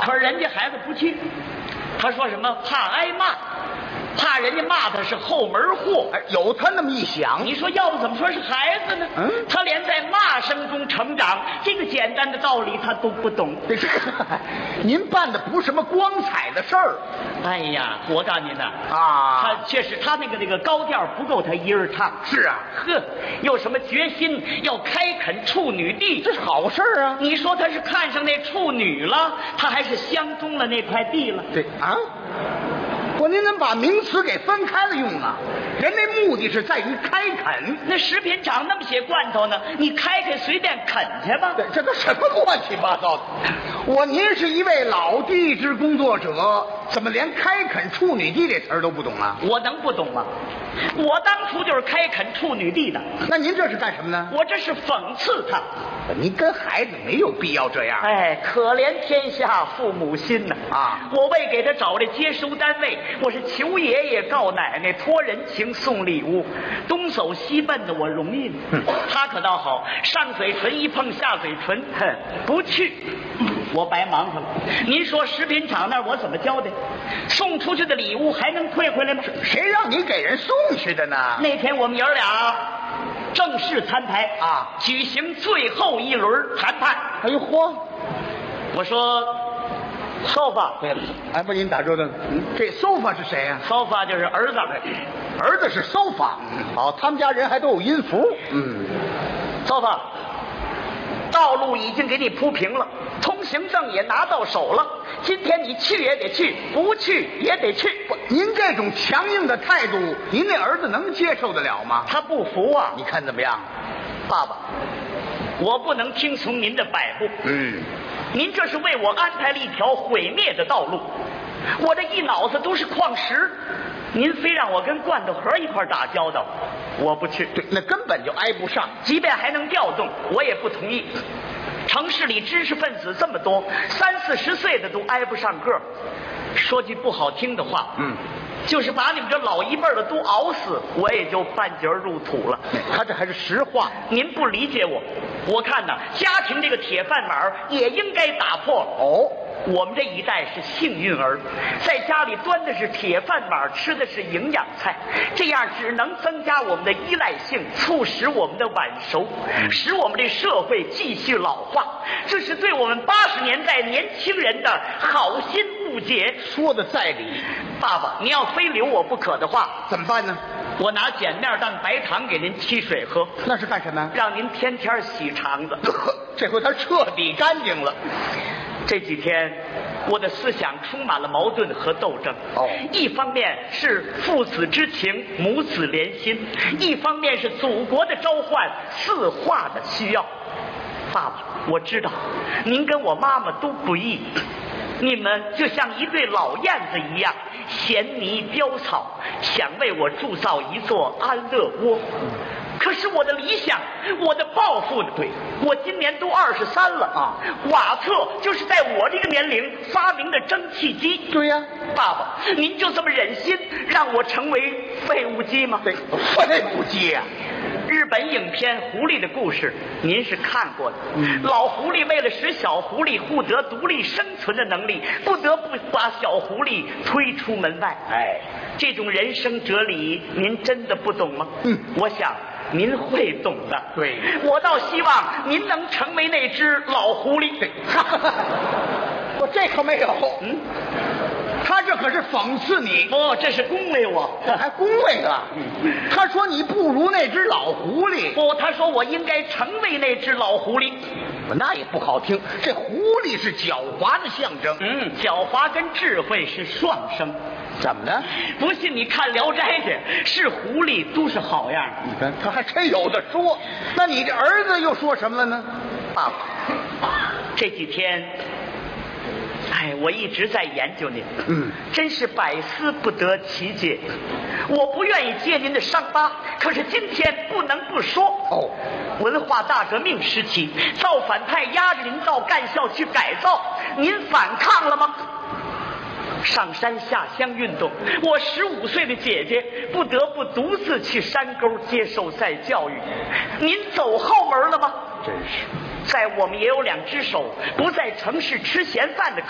可是人家孩子不去，他说什么怕挨骂，怕人家骂他是后门货。 有他那么一想， 你说要不怎么说是孩子呢？他连在骂声中成长，这个简单的道理他都不懂。 这是您办的不是什么光彩的事儿。 哎呀，我告诉您呐， 啊， 他确实他那个高调不够他一人唱。 是啊， 呵，有什么决心要开垦处女地， 这是好事儿啊。 你说他是看上那处女了，他还是相中了那块地了？ 对啊。您怎么把名词给分开了用啊？人那目的是在于开垦。 那食品厂那么些罐头呢，你开随便啃去吧。 这都什么乱七八糟的！您是一位老地质工作者，怎么连开垦处女地这词儿都不懂啊？ 我能不懂吗？我当初就是开垦处女地的。 那您这是干什么呢？ 我这是讽刺他。 您跟孩子没有必要这样。 哎，可怜天下父母心呐！我为给他找这接收单位，我是求爷爷告奶奶，托人情送礼物，东走西奔的我容易呢。他可倒好，上嘴唇一碰下嘴唇，不去，我白忙活了。您说食品厂那儿我怎么交代？送出去的礼物还能退回来吗？ 谁让你给人送去的呢？ 那天我们爷俩正式摊牌举行最后一轮谈判。 哎呦嚯！ 我说，sofa，对了， 哎，不，您打住的，这 sofa 是谁呀 ？sofa 就是儿子， 儿子是 sofa。好，他们家人还都有音符。 sofa， 道路已经给你铺平了，通行证也拿到手了，今天你去也得去，不去也得去。 您这种强硬的态度，您那儿子能接受得了吗？ 他不服啊！ 你看怎么样？ 爸爸，我不能听从您的摆布。您这是为我安排了一条毁灭的道路，我这一脑子都是矿石，您非让我跟罐头盒一块打交道，我不去。 对，那根本就挨不上， 即便还能调动，我也不同意。城市里知识分子这么多，30、40岁的都挨不上个儿。说句不好听的话，就是把你们这老一辈的都熬死，我也就半截入土了。 他这还是实话。 您不理解我，我看呐，家庭这个铁饭碗也应该打破。我们这一代是幸运儿，在家里端的是铁饭碗，吃的是营养菜，这样只能增加我们的依赖性，促使我们的晚熟，使我们这社会继续老化。这是对我们80年代年轻人的好心误解。 说的在理。 爸爸，你要非留我不可的话， 怎么办呢？ 我拿碱面当白糖给您沏水喝。 那是干什么？ 让您天天洗肠子。 这回他彻底干净了。 这几天我的思想充满了矛盾和斗争。一方面是父子之情，母子连心，一方面是祖国的召唤，四化的需要。爸爸，我知道您跟我妈妈都不易，你们就像一对老燕子一样，衔泥叼草，想为我铸造一座安乐窝。可是我的理想，我的抱负呢？对，我今年都23了瓦特就是在我这个年龄发明的蒸汽机。 对呀， 爸爸，您就这么忍心让我成为废物机吗？ 对，废物机呀！ 日本影片《狐狸的故事》，您是看过的。老狐狸为了使小狐狸获得独立生存的能力，不得不把小狐狸推出门外。这种人生哲理，您真的不懂吗？我想您会懂的。 对， 我倒希望您能成为那只老狐狸。 我这可没有。他这可是讽刺你。 不，这是恭维我。 还恭维了。他说你不如那只老狐狸。 不，他说我应该成为那只老狐狸。 那也不好听，这狐狸是狡猾的象征。 狡猾跟智慧是双生。 怎么呢？ 不信你看《聊斋》去，是狐狸都是好样。 你看他还真有的说。那你这儿子又说什么了呢？ 爸爸，这几天我一直在研究您，真是百思不得其解。我不愿意揭您的伤疤，可是今天不能不说。文化大革命时期，造反派压着您到干校去改造，您反抗了吗？上山下乡运动，我15岁的姐姐不得不独自去山沟接受再教育，您走后门了吗？ 真是。 在我们也有2只手不在城市吃闲饭的